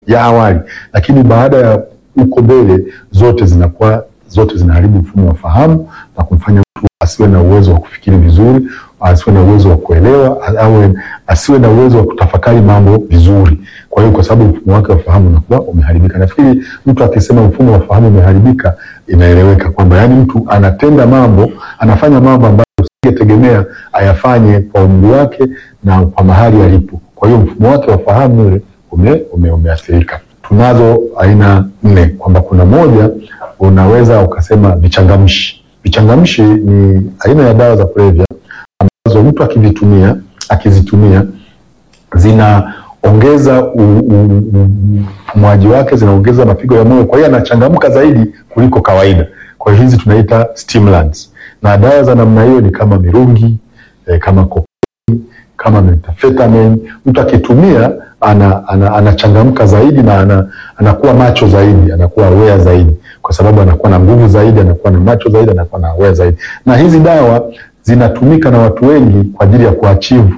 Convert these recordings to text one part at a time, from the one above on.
ya awali, lakini baada ya uko mbele zote zinaharibu mfumo wa fahamu na kumfanya mtu asiwe na uwezo wa kufikiri vizuri, asiwe na uwezo wa kuelewa, asiwe na uwezo wa kutafakari mambo vizuri. Kwa hiyo kwa sababu mfumo wake wa fahamu unakuwa umeharibika. Nafikiri mtu akisema mfumo wa fahamu umeharibika inaeleweka kwamba yani mtu anafanya mambo ambayo usingetegemea ayafanye kwa umri wake na kwa mahali alipo. Kwa hiyo mfumo wake wa fahamu umeathirika. Tunazo aina 4, kwamba kuna moja unaweza ukasema vichangamshi. Vichangamshi ni aina ya dawa za kulevya ambazo mtu akizitumia zinaongeza upumuaji wake, zinaongeza mapigo ya moyo, kwa hiyo anachangamka zaidi kuliko kawaida. Kwa hiyo hizi tunaita stimulants. Na dawa za namna hiyo ni kama mirungi, kama cocaine, kama methamphetamine. Mtu akitumia anachangamka zaidi na anakuwa macho zaidi, anakuwa aware zaidi, kwa sababu anakuwa na nguvu zaidi, anakuwa na macho zaidi, anakuwa na aware zaidi. Na hizi dawa zinatumika na watu wengi kwa ajili ya kuachieve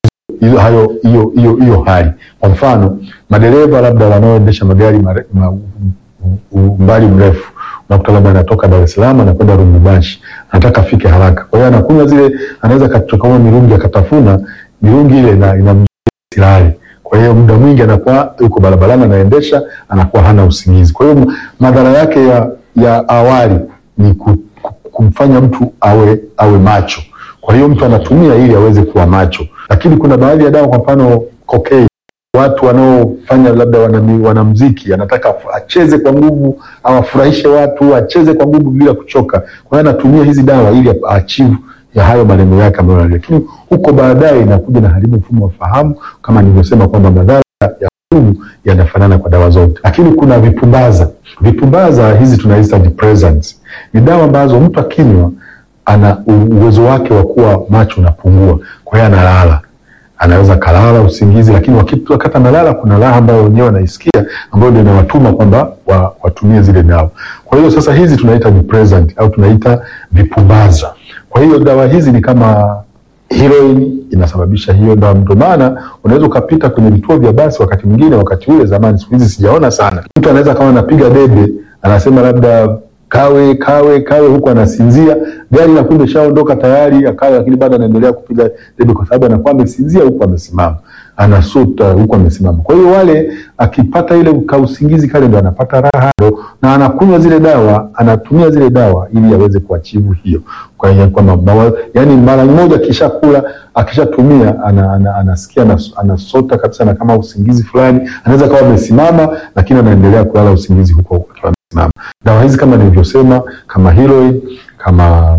hiyo hali. Kwa mfano, madereva labda wanaoendesha magari umbali mrefu, unakuta labda anatoka Dar es Salaam anakwenda Lubumbashi, anataka afike haraka. Kwa hiyo anakunywa zile, anaweza kachukua mirungi akatafuna mirungi ile na inamsilali. Kwa hiyo muda mwingi anakuwa yuko barabarani anaendesha, anakuwa hana usingizi. Kwa hiyo madhara yake ya awali ni kumfanya mtu awe macho. Kwa hiyo mtu anatumia ili aweze kuwa macho. Lakini kuna baadhi ya dawa, kwa mfano cocaine, watu wanaofanya labda wanamuziki, anataka acheze kwa nguvu, awafurahishe watu, acheze kwa nguvu bila kuchoka. Kwa hiyo anatumia hizi dawa ili achieve ya hayo malengo yake ambayo analia. Lakini huko baadaye inakuja na haribu mfumo wa fahamu, kama nilivyosema kwamba madhara ya nguvu yanafanana kwa dawa zote. Lakini kuna vipumbaza. Vipumbaza hizi tunaita depressants. Ni dawa ambazo mtu akinywa ana uwezo wake wa kuwa macho unapungua. Kwa hiyo analala. Anaweza kalala usingizi, lakini wakati analala kuna raha ambayo wenyewe wanaisikia ambayo ndio inawatuma kwamba watumie zile dawa. Kwa hiyo sasa hizi tunaita depressant au tunaita vipumbaza. Kwa hiyo dawa hizi ni kama heroin, inasababisha hiyo dawa. Ndio maana unaweza ukapita kwenye vituo vya basi wakati mwingine, wakati ule zamani, siku hizi sijaona sana, mtu anaweza kama anapiga debe, anasema labda kawe huko anasinzia, gari na kumbe shaondoka tayari akawa, lakini bado anaendelea kupiga debe kwa sababu anakuwa amesinzia huko amesimama, anasuta huko amesimama. Kwa hiyo wale akipata ile kausingizi kale ndo anapata raha, na anakunywa zile dawa, anatumia zile dawa ili aweze kuachivu hiyo. Kwa hiyo yani mara moja akishakula, akishatumia anasikia anasota kabisa, na kama usingizi fulani, anaweza kawa amesimama lakini anaendelea kulala usingizi huko akiwa amesimama. Dawa hizi kama nilivyosema, kama heroin, kama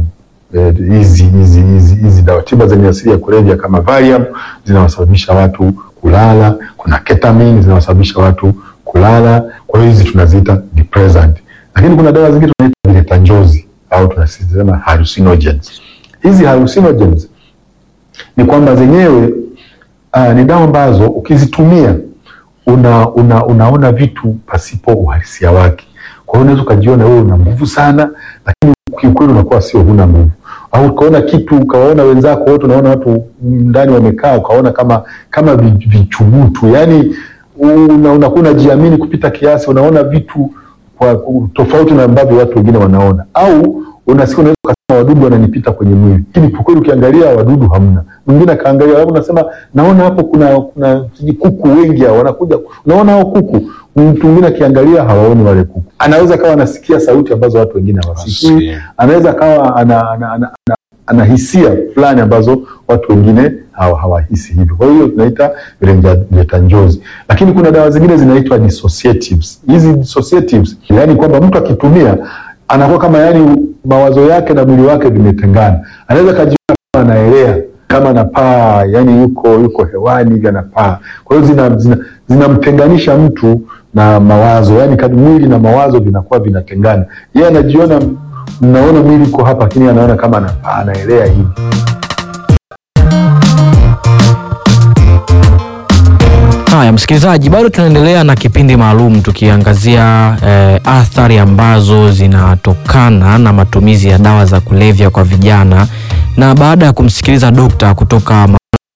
hizi dawa tiba zenye asili ya kulevya kama Valium zinawasababisha watu kulala, kuna ketamine zinawasababisha watu kulala. Kwa hiyo hizi tunaziita depressant. Lakini kuna dawa zingine tunaita vileta njozi au tunasema hallucinogens. Hizi hallucinogens ni kwamba zenyewe ni dawa ambazo ukizitumia unaona vitu pasipo uhalisia wake. Kwa hiyo unaweza kujiona wewe una nguvu sana, lakini kiukweli unakuwa sio, huna nguvu. Au ukaona kitu, ukawaona wenzako wote, unaona watu ndani wamekaa, ukaona kama vichubutu, yani unakuwa unajiamini kupita kiasi, unaona vitu kwa tofauti na ambavyo watu wengine wanaona. Au unasikia unaweza kusema wadudu wananipita kwenye mwili, lakini kwa kweli ukiangalia wadudu hamna. Mwingine kaangalia hapo unasema naona hapo kuna kuku wengi hao wanakuja, unaona hao kuku. Mtu mwingine akiangalia hawaoni wale kuku. Anaweza kawa anasikia sauti ambazo watu wengine hawasikii. Anaweza kawa ana hisia fulani ambazo watu wengine hawahisi hivyo. Kwa hiyo tunaita vileta njozi. Lakini kuna dawa zingine zinaitwa dissociatives. Hizi dissociatives yani kwamba mtu akitumia anakuwa kama yani mawazo yake na mwili wake vimetengana. Anaweza kajiona kama anaelea, kama anapaa, yani yuko hewani anapaa. Kwa hiyo zinamtenganisha mtu na mawazo, yani kadi mwili na mawazo vinakuwa vinatengana. Yeye anajiona, mnaona mwili uko hapa, lakini anaona kama anapaa, anaelea hivi. Haya msikilizaji, bado tunaendelea na kipindi maalum tukiangazia athari ambazo zinatokana na matumizi ya dawa za kulevya kwa vijana. Na baada ya kumsikiliza dokta kutoka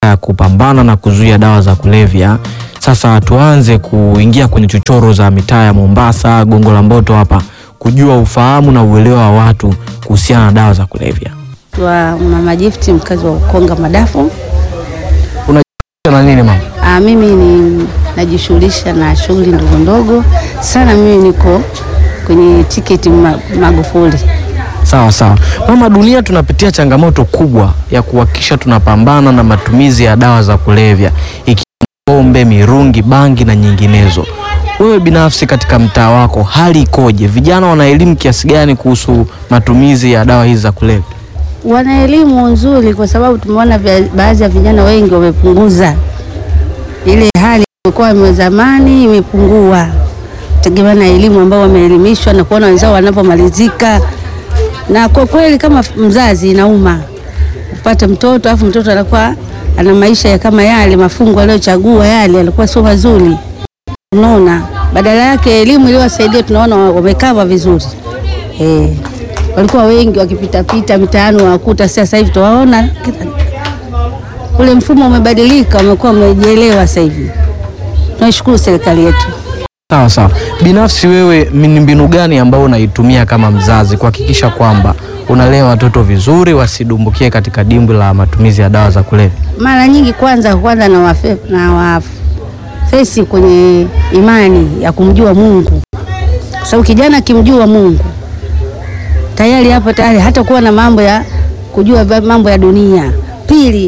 ya kupambana na kuzuia dawa za kulevya. Sasa tuanze kuingia kwenye chochoro za mitaa ya Mombasa, Gongo la Mboto hapa, kujua ufahamu na uelewa wa watu kuhusiana na dawa za kulevya. Wa Mama Gift, mkazi wa Ukonga Madafu. Unajishughulisha na nini mama? Mimi najishughulisha na shughuli ndogo ndogo sana. Mimi niko kwenye tiketi Magufuli. Sawa sawa. Mama, dunia tunapitia changamoto kubwa ya kuhakikisha tunapambana na matumizi ya dawa za kulevya, ikiwemo pombe, mirungi, bangi na nyinginezo. Wewe binafsi katika mtaa wako hali ikoje? Vijana wana elimu kiasi gani kuhusu matumizi ya dawa hizi za kulevya? Wana elimu nzuri, kwa sababu tumeona baadhi ya vijana wengi wamepunguza ile hali ilikuwa zamani, imepungua tegemea na elimu ambao wameelimishwa na kuona wenzao wanapomalizika. Na kwa kweli kama mzazi inauma upate mtoto afu mtoto anakuwa ana maisha ya kama yale mafungo aliyochagua yale alikuwa sio mazuri. Unaona, badala yake elimu iliyowasaidia tunaona wamekava vizuri. Walikuwa wengi wakipita pita mitaani wakuta, sasa hivi tuwaona ule mfumo umebadilika, umekuwa umejielewa sasa hivi. Tunashukuru serikali yetu. Sawa sawa. Binafsi wewe ni mbinu gani ambao unaitumia kama mzazi kuhakikisha kwamba unalea watoto vizuri wasidumbukie katika dimbwi la matumizi ya dawa za kulevya? Mara nyingi kwanza na wafesi kwenye imani ya kumjua Mungu. Kwa sababu kijana kimjua Mungu tayari hapo tayari hata kuwa na mambo ya kujua mambo ya dunia. Pili,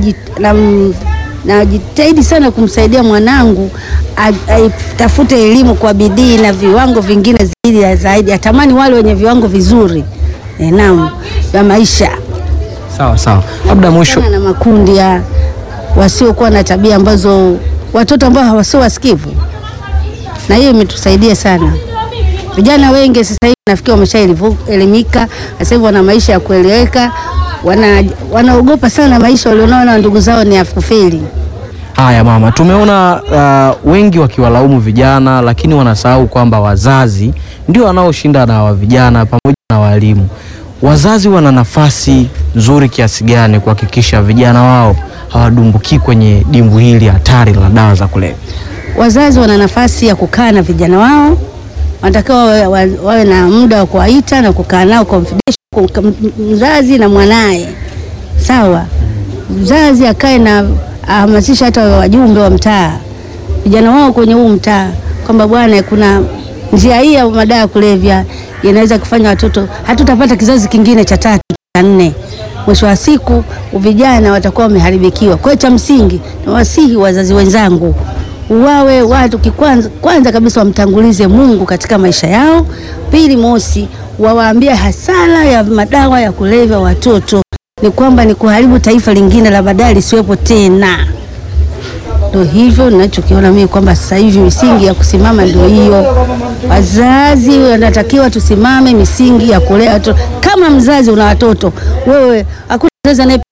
najitahidi sana kumsaidia mwanangu atafute elimu kwa bidii na viwango vingine zaidi. Atamani wale wenye viwango vizuri naam ya maisha. Sawa sawa. Labda mwisho na makundi ya wasiokuwa na tabia ambazo watoto ambao hawasio wasikivu. Na hiyo imetusaidia sana. Vijana wengi sasa hivi nafikiri wameshaelimika, sasa hivi wana maisha ya kueleweka, wanaogopa sana maisha walionao na ndugu zao ni afufeli. Haya mama, tumeona wengi wakiwalaumu vijana, lakini wanasahau kwamba wazazi ndio wanaoshinda na wa vijana pamoja na walimu. Wazazi wana nafasi nzuri kiasi gani kuhakikisha vijana wao hawadumbuki kwenye dimbwi hili hatari la dawa za kulevya? Wazazi wana nafasi ya kukaa na vijana wao, wanatakiwa wawe na muda wa kuwaita na kukaa nao confidential, mzazi na mwanae. Sawa, mzazi akae na hamasisha hata wajumbe wa mtaa, vijana wao kwenye huu mtaa, kwamba bwana, kuna njia hii ya madawa ya kulevya inaweza kufanya watoto, hatutapata kizazi kingine cha 3 cha 4. Mwisho wa siku vijana watakuwa wameharibikiwa. Kwa hiyo cha msingi na wasihi wazazi wenzangu, wawe watu kwanza kabisa wamtangulize Mungu katika maisha yao. Pili, mosi, wawaambie hasara ya madawa ya kulevya watoto ni kwamba ni kuharibu taifa lingine la baadaye lisiwepo tena. Ndio hivyo ninachokiona mimi kwamba sasa hivi misingi ya kusimama ndio hiyo. Wazazi wanatakiwa tusimame misingi ya kulea watoto. Kama mzazi una watoto, wewe hakuna mzazi anayependa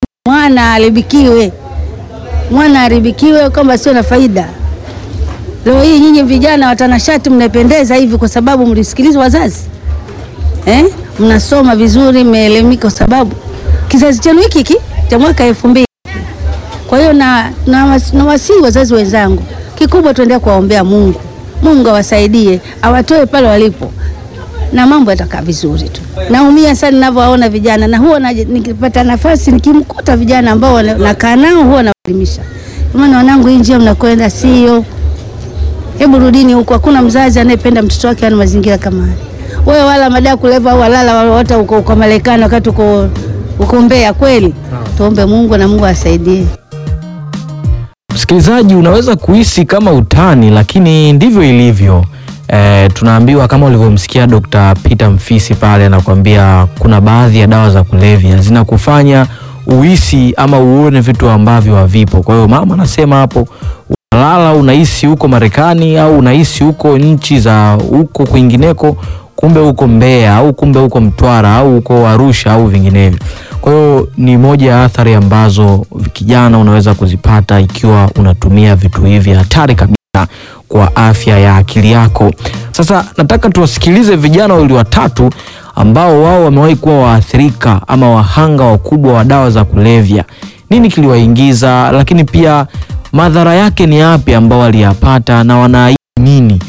mwana haribikiwe kwamba sio na faida. Leo hii nyinyi vijana watanashati mnapendeza hivi kwa sababu mlisikiliza wazazi. Mnasoma vizuri, mmeelimika kwa sababu kizazi chenu hiki cha mwaka 2000. Kwa hiyo na wasii wazazi wenzangu, kikubwa tuendelee kuwaombea Mungu. Mungu awasaidie, awatoe pale walipo na mambo yatakaa vizuri tu. Naumia sana ninavyowaona vijana, na huwa nikipata nafasi nikimkuta vijana ambao nakaa nao huwa nawaelimisha. Maana wanangu, hii njia mnakwenda sio. Hebu rudini huko. Hakuna mzazi anayependa mtoto wake ana mazingira kama haya. Wewe wala madawa kuleva au walala wote uko Marekani wakati uko Mbeya kweli. Tuombe Mungu na Mungu asaidie. Msikilizaji, unaweza kuhisi kama utani, lakini ndivyo ilivyo. Tunaambiwa kama ulivyomsikia Dr. Peter Mfisi pale anakuambia kuna baadhi ya dawa za kulevya zinakufanya uhisi ama uone vitu ambavyo havipo. Kwa hiyo mama anasema hapo, unalala unahisi huko Marekani au unahisi huko nchi za huko kwingineko, kumbe huko Mbeya au kumbe huko Mtwara au huko Arusha au vinginevyo. Kwa hiyo ni moja ya athari ambazo kijana unaweza kuzipata ikiwa unatumia vitu hivi hatari kabisa kwa afya ya akili yako. Sasa nataka tuwasikilize vijana wawili watatu ambao wao wamewahi kuwa waathirika ama wahanga wakubwa wa dawa za kulevya. nini kiliwaingiza, lakini pia madhara yake ni yapi ambao waliyapata na wanaahidi nini?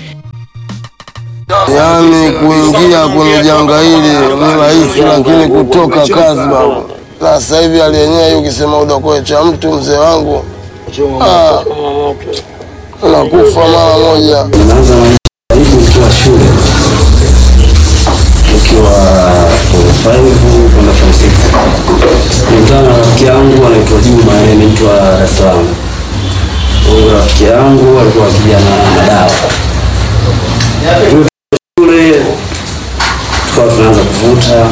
Yaani kuingia kwenye janga hili ni rahisi, lakini kutoka kazi baba. Sasa hivi aliyenyewe hiyo ukisema udokoe cha mtu mzee wangu unakufa mara moja. Ninaanza maisha nikiwa shule, nikiwa form 5 kwenda form 6. Nilikutana na rafiki yangu anaitwa Juma, yeye ni mtu wa Dar es Salaam. Huyo rafiki yangu alikuwa kijana na dawa. Shule tukawa tunaanza kuvuta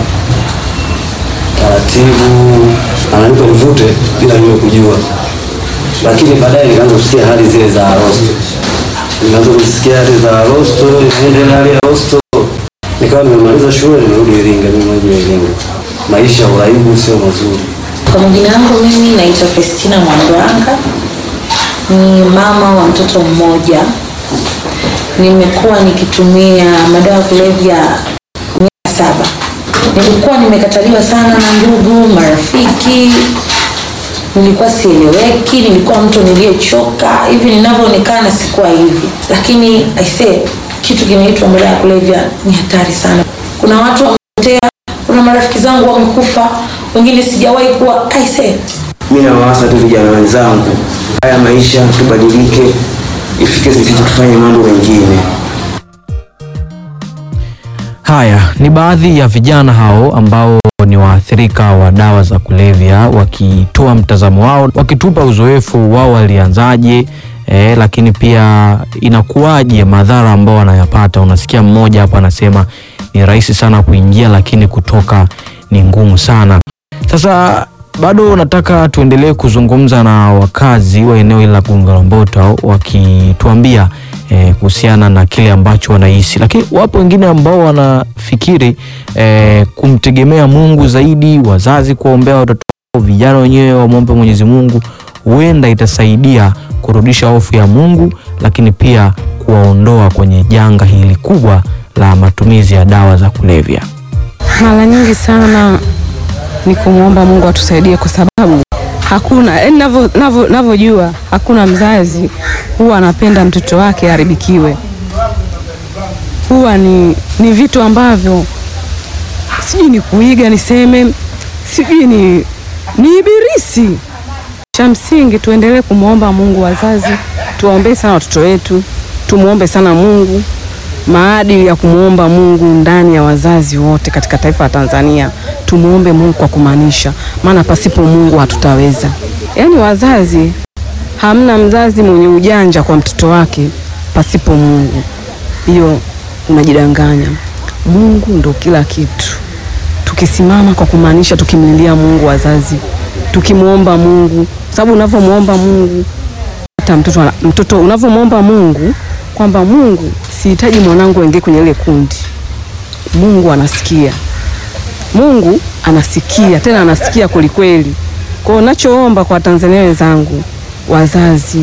taratibu, ananipa nivute bila mimi kujua. Lakini baadaye nikaanza kusikia hali zile za rosto. Nikaanza kusikia hali za rosto, niendelea hali ya rosto. Nikawa nimemaliza shule, nimerudi Iringa, Iringa. Maisha ya uraibu sio mazuri. Kwa majina yangu mimi naitwa Festina Mwandwanga. Ni mama wa mtoto mmoja. Nimekuwa nikitumia madawa ya kulevya miaka 7. Nilikuwa nimekataliwa sana na ndugu, marafiki. Nilikuwa sieleweki, nilikuwa mtu niliyechoka. Hivi ninavyoonekana sikuwa hivi. Lakini I say kitu kinaitwa madawa ya kulevya ni hatari sana. Kuna watu wamepotea, kuna marafiki zangu wamekufa, wengine sijawahi kuwa. I say mimi nawaasa tu vijana wenzangu, haya maisha tubadilike, ifike sisi tufanye mambo mengine. Haya ni baadhi ya vijana hao ambao ni waathirika wa dawa za kulevya, wakitoa mtazamo wao, wakitupa uzoefu wao walianzaje, lakini pia inakuwaje madhara ambao wanayapata. Unasikia mmoja hapa anasema ni rahisi sana kuingia, lakini kutoka ni ngumu sana. Sasa bado nataka tuendelee kuzungumza na wakazi wa eneo la Gongo la Mboto wakituambia kuhusiana na kile ambacho wanaishi, lakini wapo wengine ambao wanafikiri kumtegemea Mungu zaidi, wazazi kuombea watoto, vijana wenyewe waombe Mwenyezi Mungu, huenda itasaidia kurudisha hofu ya Mungu, lakini pia kuwaondoa kwenye janga hili kubwa la matumizi ya dawa za kulevya. Mara nyingi sana ni kumwomba Mungu atusaidie, kwa sababu hakuna ninavyojua hakuna mzazi huwa anapenda mtoto wake haribikiwe. Huwa ni vitu ambavyo sijui ni kuiga niseme, sijui ni ibilisi. Cha msingi tuendelee kumwomba Mungu, wazazi tuombe sana watoto wetu, tumuombe sana Mungu. Maadili ya kumwomba Mungu ndani ya wazazi wote katika taifa la Tanzania, tumuombe Mungu kwa kumaanisha, maana pasipo Mungu hatutaweza. Yaani wazazi, hamna mzazi mwenye ujanja kwa mtoto wake pasipo Mungu. Hiyo unajidanganya. Mungu ndo kila kitu. Tukisimama kwa kumaanisha, tukimlilia Mungu wazazi, tukimuomba Mungu, sababu unavyomuomba Mungu, hata mtoto unavyomuomba Mungu kwamba Mungu, sihitaji mwanangu aingie kwenye ile kundi, Mungu anasikia. Mungu anasikia, tena anasikia kweli. Kwa hiyo ninachoomba kwa Tanzania wenzangu, wazazi,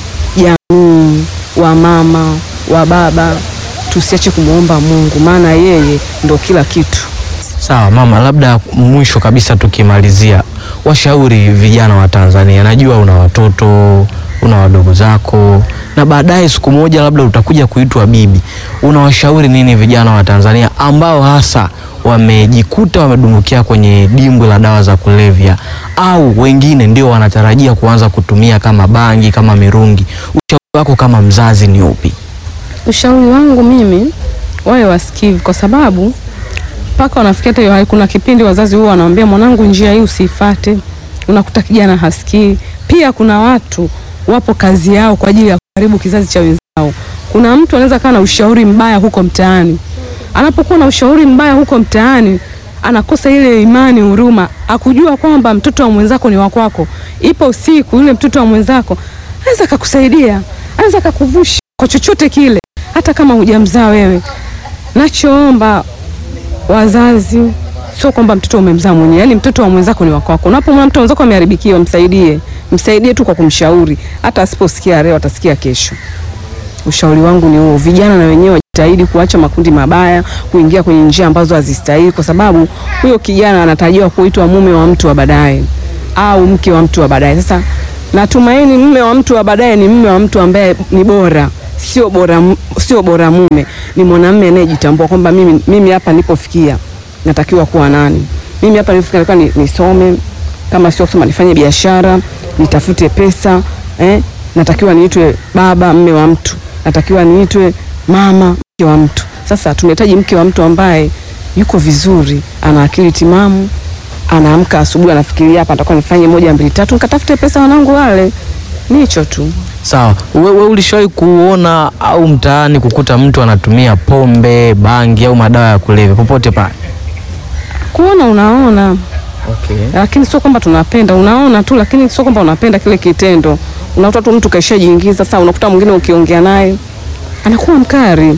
jamii, wa mama, wa baba, tusiache kumuomba Mungu, maana yeye ndo kila kitu. Sawa mama, labda mwisho kabisa tukimalizia, washauri vijana wa Tanzania. Najua una watoto, una wadogo zako, na baadaye siku moja labda utakuja kuitwa bibi. Unawashauri nini vijana wa Tanzania ambao hasa wamejikuta wamedumbukia kwenye dimbwi la dawa za kulevya, au wengine ndio wanatarajia kuanza kutumia kama bangi, kama mirungi? Ushauri wako kama mzazi ni upi? Ushauri wangu mimi, wawe wasikivu, kwa sababu mpaka wanafikia hata hiyo. Kuna kipindi wazazi huwa wanaambia mwanangu njia hii usifuate, unakuta kijana hasikii. Pia kuna watu wapo kazi yao kwa ajili ya kuharibu kizazi cha wenzao. Kuna mtu anaweza kuwa na ushauri mbaya huko mtaani. Anapokuwa na ushauri mbaya huko mtaani, anakosa ile imani, huruma, akujua kwamba mtoto wa mwenzako ni wa kwako. Ipo siku yule mtoto wa mwenzako anaweza kukusaidia, anaweza kukuvusha kwa chochote kile, hata kama hujamzaa wewe. Nachoomba wazazi, sio kwamba mtoto umemzaa mwenyewe, yani mtoto wa mwenzako ni wa kwako. Unapomwona mtoto wenzako ameharibikiwa, msaidie tu kwa kumshauri, hata asiposikia leo atasikia kesho. Ushauri wangu ni huo. Vijana na wenyewe wajitahidi kuacha makundi mabaya, kuingia kwenye njia ambazo hazistahili, kwa sababu huyo kijana anatarajiwa kuitwa mume wa mtu wa baadaye. au mke wa mtu wa baadaye. Sasa natumaini mume wa mtu wa baadaye ni mume wa mtu ambaye ni bora, sio bora mume, ni mwanamume anayejitambua kwamba mimi hapa nilipofikia natakiwa kuwa nani. Mimi hapa nilipofikia natakiwa nisome, kama sio kusoma nifanye biashara, nitafute pesa, natakiwa niitwe baba mume wa mtu, natakiwa niitwe mama mke wa mtu. Sasa tunahitaji mke wa mtu ambaye yuko vizuri, ana akili timamu, anaamka asubuhi anafikiria hapa nitakuwa nifanye 1 2 3 nikatafute pesa wanangu wale. Ni hicho tu. Sawa. Wewe ulishawahi kuona au mtaani kukuta mtu anatumia pombe, bangi au madawa ya kulevya popote pale? Kuona unaona. Okay. Lakini sio kwamba tunapenda, unaona tu, lakini sio kwamba unapenda kile kitendo. Unakuta tu mtu kaishajiingiza, sasa unakuta mwingine ukiongea naye anakuwa mkari.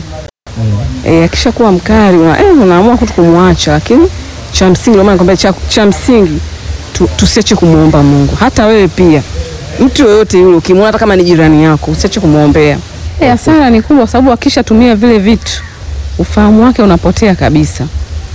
Akisha kuwa mkari unaamua kumwacha, lakini cha msingi ndio maana nakwambia cha msingi tusiache kumuomba Mungu. Hata wewe pia mtu yoyote yule ukimwona hata kama ni jirani yako usiache kumuombea. Hasara ni kubwa sababu akishatumia vile vitu ufahamu wake unapotea kabisa.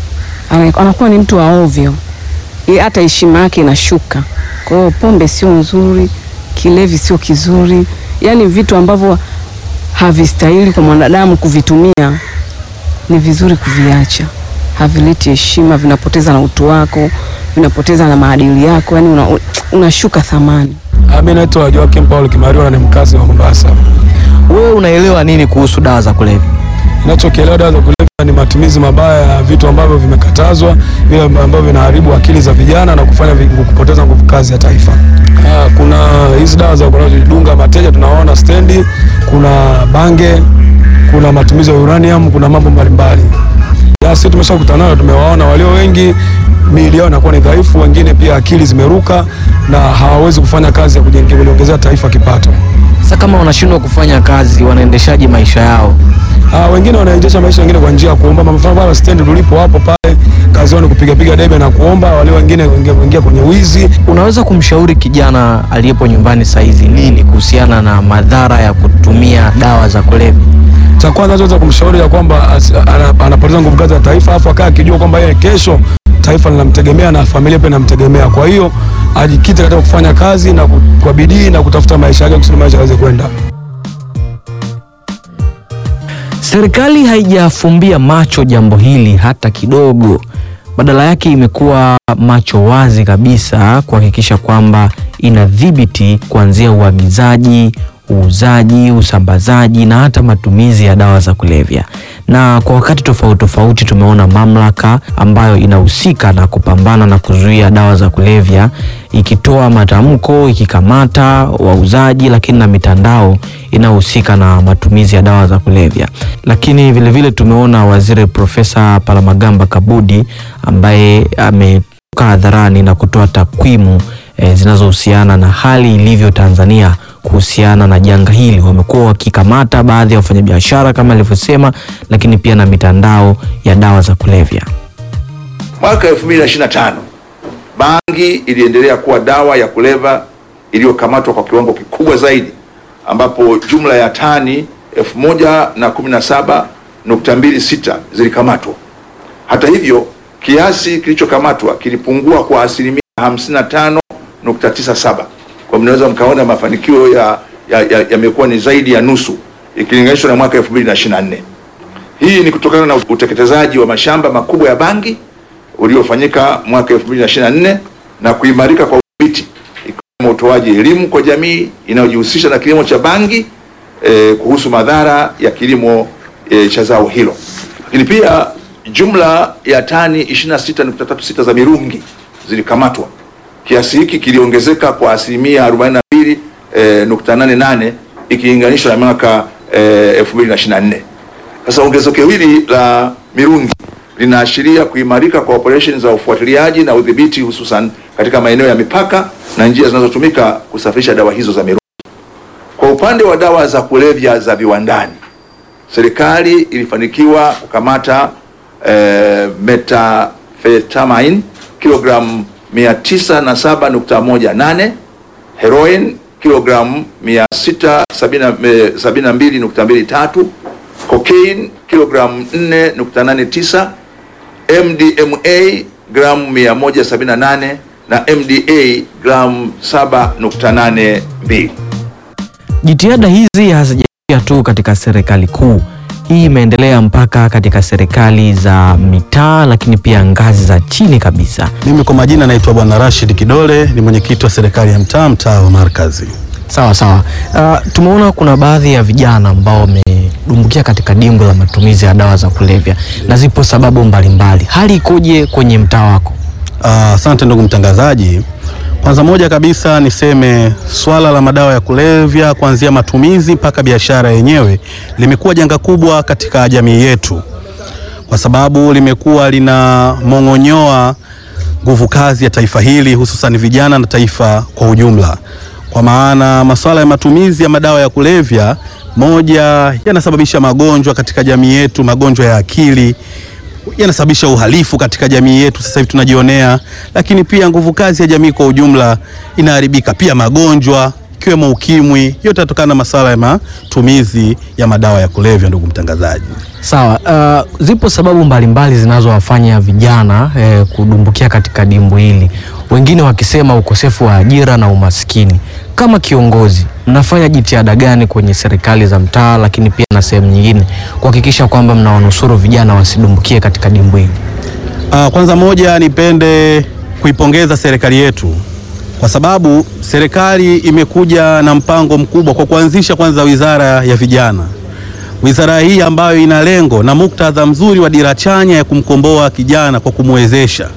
Anakuwa ni mtu wa ovyo. Hata heshima yake inashuka. Kwa hiyo pombe sio nzuri, kilevi sio kizuri. Yaani vitu ambavyo havistahili kwa mwanadamu kuvitumia ni vizuri kuviacha. Havileti heshima, vinapoteza na utu wako, vinapoteza na maadili yako, yani unashuka thamani. Mimi naitwa Joakim Paul Kimariwa na ni mkazi wa Mombasa. Wewe unaelewa nini kuhusu dawa za kulevya? Ninachokielewa dawa za kulevya ni matumizi mabaya ya vitu ambavyo vimekatazwa, vile ambavyo vinaharibu akili za vijana na kufanya kupoteza nguvu kazi ya taifa. Kuna hizi dawa za kujidunga mateja tunaona stendi, kuna bange, kuna matumizi ya uranium, kuna mambo mbalimbali. Sisi tumeshakutana nao, tumewaona walio wengi miili yao inakuwa ni dhaifu, wengine pia akili zimeruka na hawawezi kufanya kazi ya kujiongezea taifa kipato. Sasa kama wanashindwa kufanya kazi, wanaendeshaje maisha yao? Wengine wanaendesha maisha wengine kwa njia ya kuomba. Mfano pale stand tulipo hapo pale kazi yao ni kupiga debe na kuomba, wale wengine wengine kwenye wizi. Unaweza kumshauri kijana aliyepo nyumbani saizi nini kuhusiana na madhara ya kutumia dawa za kulevya? Cha kwanza naweza kumshauri ya kwamba anapoteza nguvu kazi ya taifa, afu akaa akijua kwamba yeye kesho taifa linamtegemea na familia pia inamtegemea. Kwa hiyo ajikite katika kufanya kazi na kwa bidii na kutafuta maisha yake kusudi maisha yaweze kwenda. Serikali haijafumbia macho jambo hili hata kidogo. Badala yake imekuwa macho wazi kabisa kuhakikisha kwamba inadhibiti kuanzia uagizaji, uuzaji, usambazaji na hata matumizi ya dawa za kulevya. Na kwa wakati tofauti tumeona mamlaka ambayo inahusika na kupambana na kuzuia dawa za kulevya ikitoa matamko, ikikamata wauzaji, lakini na mitandao inahusika na matumizi ya dawa za kulevya. Lakini vile vile tumeona Waziri Profesa Palamagamba Kabudi ambaye ametoka hadharani na kutoa takwimu zinazohusiana na hali ilivyo Tanzania kuhusiana na janga hili. Wamekuwa wakikamata baadhi ya wafanyabiashara kama alivyosema, lakini pia na mitandao ya dawa za kulevya. Mwaka 2025 bangi iliendelea kuwa dawa ya kulevya iliyokamatwa kwa kiwango kikubwa zaidi, ambapo jumla ya tani 1017.26 zilikamatwa. Hata hivyo, kiasi kilichokamatwa kilipungua kwa 55.97. Kwa mnaweza mkaona mafanikio yamekuwa ni zaidi ya nusu ikilinganishwa na mwaka 2024. Hii ni kutokana na uteketezaji wa mashamba makubwa ya bangi uliofanyika mwaka 2024 na kuimarika kwa udhibiti, ikiwemo utoaji elimu kwa jamii inayojihusisha na kilimo cha bangi kuhusu madhara ya kilimo cha zao hilo. Lakini pia jumla ya tani 26.36 za mirungi zilikamatwa. Kiasi hiki kiliongezeka kwa 42.88 ikilinganishwa na mwaka 2024. Sasa ongezeko hili la mirungi linaashiria kuimarika kwa operations za ufuatiliaji na udhibiti, hususan katika maeneo ya mipaka na njia zinazotumika kusafirisha dawa hizo za mirungi. Kwa upande wa dawa za kulevya za viwandani, serikali ilifanikiwa kukamata methamphetamine kilogramu 907.18, heroin kilogramu 672.23, cocaine kilogramu 4.89, MDMA gramu 178 na MDA gramu 7.82. Jitihada hizi hazijaishia tu katika serikali kuu. Hii imeendelea mpaka katika serikali za mitaa, lakini pia ngazi za chini kabisa. Mimi kwa majina naitwa Bwana Rashid Kidole, ni mwenyekiti wa serikali ya mtaa wa Markazi. Sawa sawa. Tumeona kuna baadhi ya vijana ambao wamedumbukia katika dimbo la matumizi ya dawa za kulevya na zipo sababu mbalimbali. Hali ikoje kwenye mtaa wako? Asante ndugu mtangazaji. Kwanza moja kabisa niseme swala la madawa ya kulevya kuanzia matumizi mpaka biashara yenyewe limekuwa janga kubwa katika jamii yetu, kwa sababu limekuwa linamong'onyoa nguvu kazi ya taifa hili, hususan vijana na taifa kwa ujumla. Kwa maana masuala ya matumizi ya madawa ya kulevya, moja, yanasababisha magonjwa katika jamii yetu, magonjwa ya akili, yanasababisha uhalifu katika jamii yetu, sasa hivi tunajionea, lakini pia nguvu kazi ya jamii kwa ujumla inaharibika, pia magonjwa ikiwemo ukimwi, yote yanatokana na masuala ya matumizi ya madawa ya kulevya ndugu mtangazaji. Sawa, zipo sababu mbalimbali zinazowafanya vijana kudumbukia katika dimbu hili. Wengine wakisema ukosefu wa ajira na umaskini. Kama kiongozi, mnafanya jitihada gani kwenye serikali za mtaa lakini pia na sehemu nyingine kuhakikisha kwamba mnawanusuru vijana wasidumbukie katika dimbu hili? Kwanza moja, nipende kuipongeza serikali yetu, kwa sababu serikali imekuja na mpango mkubwa kwa kuanzisha kwanza wizara ya vijana. Wizara hii ambayo ina lengo na muktadha mzuri wa dira chanya ya kumkomboa kijana kwa kumwezesha.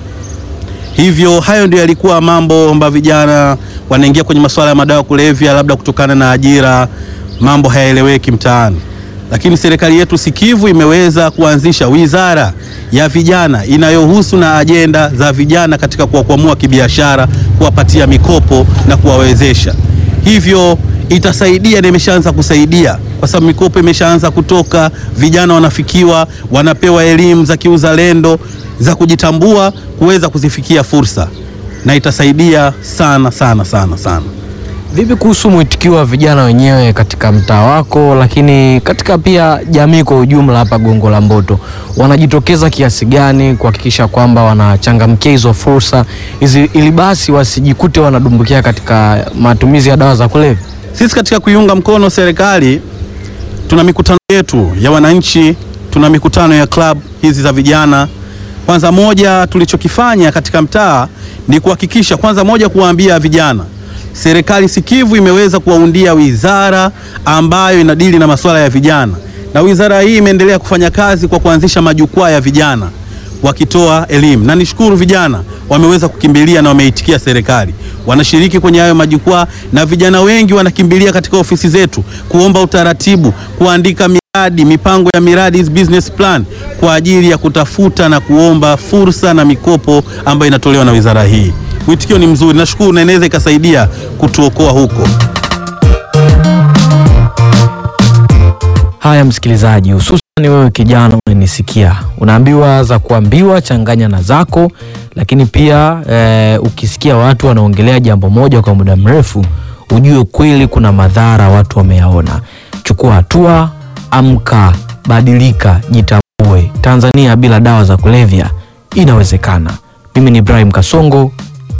Hivyo hayo ndio yalikuwa mambo ambayo vijana wanaingia kwenye masuala ya madawa kulevya, labda kutokana na ajira, mambo hayaeleweki mtaani. Lakini serikali yetu sikivu imeweza kuanzisha wizara ya vijana inayohusu na ajenda za vijana katika kuwakwamua kibiashara, kuwapatia mikopo na kuwawezesha. Hivyo itasaidia na imeshaanza kusaidia, kwa sababu mikopo imeshaanza kutoka, vijana wanafikiwa, wanapewa elimu za kiuzalendo, za kujitambua, kuweza kuzifikia fursa, na itasaidia sana sana sana sana. Vipi kuhusu mwitikio wa vijana wenyewe katika mtaa wako, lakini katika pia jamii kwa ujumla hapa Gongo la Mboto? Wanajitokeza kiasi gani kuhakikisha kwamba wanachangamkia hizo fursa hizi ili basi wasijikute wanadumbukia katika matumizi ya dawa za kulevya? Sisi katika kuiunga mkono serikali tuna mikutano yetu ya wananchi, tuna mikutano ya club hizi za vijana. Kwanza moja tulichokifanya katika mtaa ni kuhakikisha kwanza moja kuwaambia vijana serikali sikivu imeweza kuwaundia wizara ambayo inadili na masuala ya vijana, na wizara hii imeendelea kufanya kazi kwa kuanzisha majukwaa ya vijana wakitoa elimu, na nishukuru vijana wameweza kukimbilia na wameitikia serikali, wanashiriki kwenye hayo majukwaa, na vijana wengi wanakimbilia katika ofisi zetu kuomba utaratibu, kuandika miradi, mipango ya miradi, business plan, kwa ajili ya kutafuta na kuomba fursa na mikopo ambayo inatolewa na wizara hii. Mwitikio ni mzuri, nashukuru, na inaweza ikasaidia kutuokoa huko. Haya msikilizaji, hususan wewe kijana unanisikia, unaambiwa za kuambiwa changanya na zako, lakini pia ukisikia watu wanaongelea jambo moja kwa muda mrefu, ujue kweli kuna madhara watu wameyaona. Chukua hatua, amka, badilika, jitambue. Tanzania bila dawa za kulevya inawezekana. Mimi ni Ibrahim Kasongo.